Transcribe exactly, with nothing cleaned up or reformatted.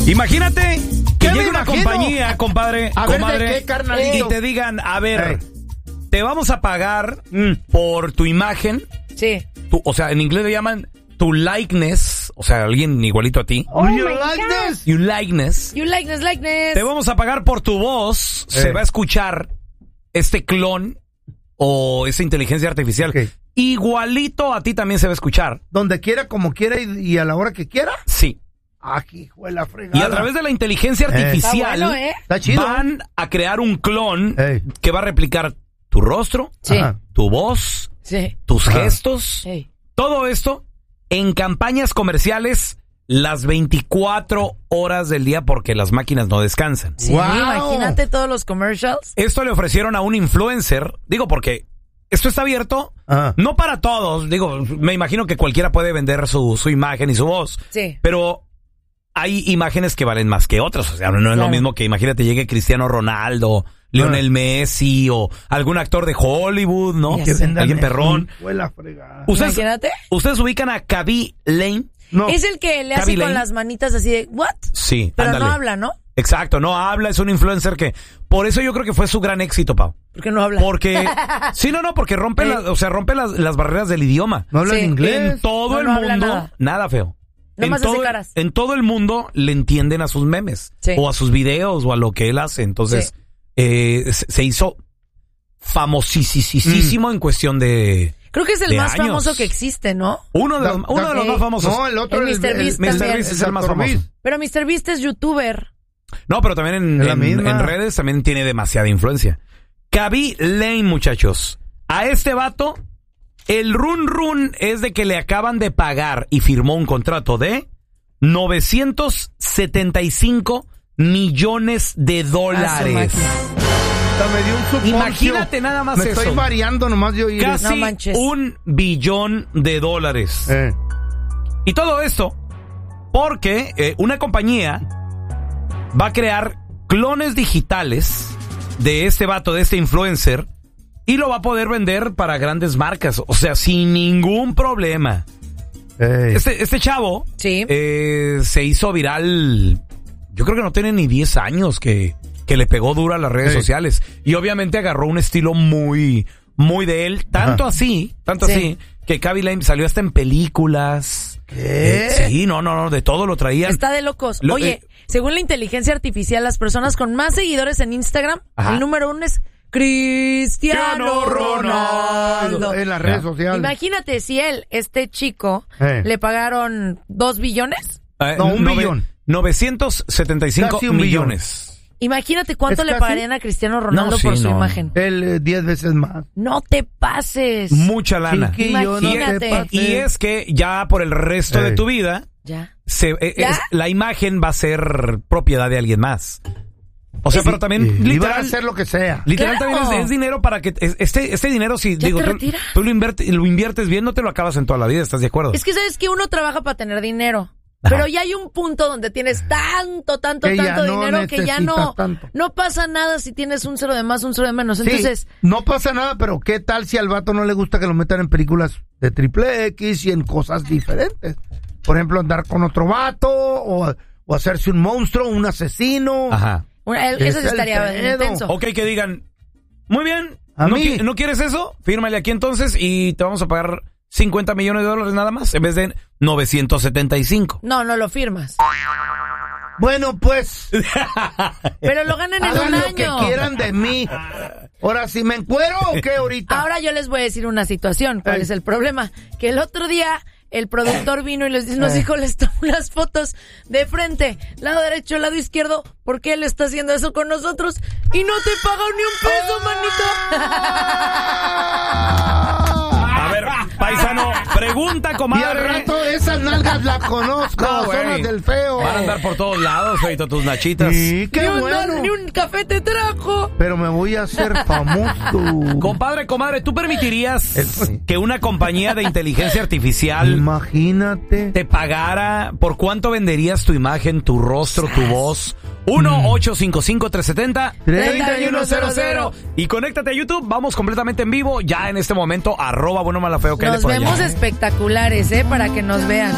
Imagínate que ¿Qué llegue me una imagino? compañía, compadre, A ver, comadre, ¿de qué, carnalito? y te digan, a ver, Ey. te vamos a pagar Mm. por tu imagen, Sí. tu- o sea, en inglés le llaman tu likeness, o sea, alguien igualito a ti. Oh you my like God. this? You likeness. You likeness, likeness. Te vamos a pagar por tu voz. Eh. Se va a escuchar este clon o esa inteligencia artificial. Ok. Igualito a ti también se va a escuchar. Donde quiera, como quiera y, y a la hora que quiera. Sí. Ah, hijo de la fregada. Y a través de la inteligencia Eh. artificial Está bueno, ¿eh? Está chido. van a crear un clon Ey. que va a replicar tu rostro, Sí. Ajá. tu voz, Sí. tus Ajá. gestos, Hey. todo esto en campañas comerciales las veinticuatro horas del día porque las máquinas no descansan. Sí, Wow. imagínate todos los commercials. Esto le ofrecieron a un influencer, digo porque esto está abierto, Ajá. no para todos, digo, me imagino que cualquiera puede vender su, su imagen y su voz, Sí. pero hay imágenes que valen más que otras, o sea, no es lo Claro. mismo que imagínate llegue Cristiano Ronaldo, Lionel Ah. Messi o algún actor de Hollywood, ¿no? Ya Que sé. vendan Alguien eso. perrón. Hijo de la fregada. Ustedes, Imagínate. ustedes ubican a Khaby Lame. No. Es el que le hace Kaby con Lane. las manitas así de, ¿what? Sí, Pero ándale. no habla, ¿no? Exacto, no habla, es un influencer que por eso yo creo que fue su gran éxito, Pau. Porque no habla. Porque sí, no, no, porque rompe, Eh. la- o sea, rompe las, las barreras del idioma. No habla Sí. en inglés. En todo No, el no habla mundo, nada. nada, feo. En Nomás hace todo, caras. en todo el mundo le entienden a sus memes Sí. o a sus videos o a lo que él hace. Entonces, Sí. eh, se se hizo famosísimo Mm. en cuestión de Creo que es el de más años. famoso que existe, ¿no? uno de Da- los, uno da- de los eh, más famosos. No, el otro El míster Beast míster también. Beast es el más doctor famoso. Beast. Pero míster Beast es youtuber. No, pero también en, Es la en- misma. en redes también tiene demasiada influencia. Khaby Lame, muchachos. A este vato, el run run es de que le acaban de pagar y firmó un contrato de novecientos setenta y cinco millones de A su dólares. máquina. Hasta me dio un suponcio. Imagínate nada más Me eso. estoy variando nomás de oír. Casi No manches. un billón de dólares. Eh. Y todo esto porque eh, una compañía va a crear clones digitales de este vato, de este influencer, y lo va a poder vender para grandes marcas. O sea, sin ningún problema. Ey. Este, este chavo Sí. eh, se hizo viral, yo creo que no tiene ni diez años que, que le pegó duro a las redes Sí. sociales. Y obviamente agarró un estilo muy, muy de él. Tanto Ajá. así, tanto Sí. así, que Khaby Lame salió hasta en películas. ¿Qué? Eh, sí, no, no, no, de todo lo traían. Está de locos. Lo- Oye, eh, según la inteligencia artificial, las personas con más seguidores en Instagram, Ajá. el número uno es Cristiano Ronaldo. En las redes Ya. sociales. Imagínate si él, este chico, Eh. le pagaron dos billones. Eh, No, un nove- billón. novecientos setenta y cinco Casi un millones. Imagínate cuánto ¿Es le casi? pagarían a Cristiano Ronaldo No, sí, por su no. imagen. Él eh, diez veces más. No te pases. Mucha lana. Chiquillo, no te Imagínate. pases. Y es que ya por el resto de Ey. tu vida, Ya. se, eh, ¿Ya? es- la imagen va a ser propiedad de alguien más. O sea, Es- pero también Y- y van a literal, hacer lo que sea. literal Claro. también es, es dinero para que es- este este dinero si ¿Ya digo te tú, retira? tú lo, inviertes, lo inviertes bien, no te lo acabas en toda la vida, ¿estás de acuerdo? Es que sabes que uno trabaja para tener dinero. Ajá. Pero ya hay un punto donde tienes tanto, tanto, Que ya tanto no dinero que ya no, necesitas tanto. no pasa nada si tienes un cero de más, un cero de menos. Sí, Entonces, no pasa nada, pero ¿qué tal si al vato no le gusta que lo metan en películas de triple X y en cosas diferentes? Por ejemplo, andar con otro vato o, o hacerse un monstruo, un asesino. Ajá. una- el- Es eso sí el estaría pedo. intenso. Ok, que digan, muy bien, A ¿no, mí. qui- ¿no quieres eso? Fírmale aquí entonces y te vamos a pagar cincuenta millones de dólares nada más en vez de novecientos setenta y cinco. No, no lo firmas. Bueno, pues, Pero lo ganan en un hagan lo que año. quieran de mí. Ahora, ¿si me encuero o qué ahorita? Ahora yo les voy a decir una situación. ¿Cuál Ey. es el problema? Que el otro día el productor vino y les, nos Ey. dijo, les tomó unas fotos de frente, lado derecho, lado izquierdo, porque él está haciendo eso con nosotros y no te paga ni un peso, manito. A ver, paisano, pregunta, Y al comadre. rato esas nalgas las conozco, No, son güey. las del feo. Van a andar por todos lados, feito, tus nachitas. Sí, qué ni, un, bueno. ni un café te trajo. Pero me voy a hacer famoso. Compadre, comadre, ¿tú permitirías El- que una compañía de inteligencia artificial Imagínate. te pagara? ¿Por cuánto venderías tu imagen, tu rostro, tu voz? uno ocho cinco cinco, tres siete cero, tres uno cero cero. Y conéctate a YouTube, vamos completamente en vivo, ya en este momento, arroba bueno malafeo que Nos vemos espectaculares, ¿eh? Para que nos vean.